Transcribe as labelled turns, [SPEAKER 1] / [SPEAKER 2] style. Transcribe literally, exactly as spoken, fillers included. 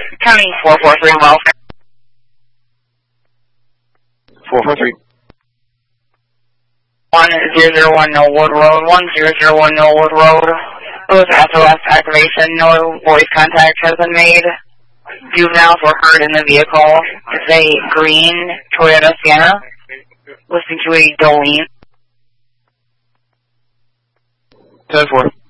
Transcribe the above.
[SPEAKER 1] County four four three, Wells.
[SPEAKER 2] four four three.
[SPEAKER 1] one zero zero one Millwood Road, one zero zero one Millwood Road. It was S O S activation, no voice contact has been made. Juveniles were heard in the vehicle. It's a green Toyota Sienna. Listening to a Dolene.
[SPEAKER 2] ten four.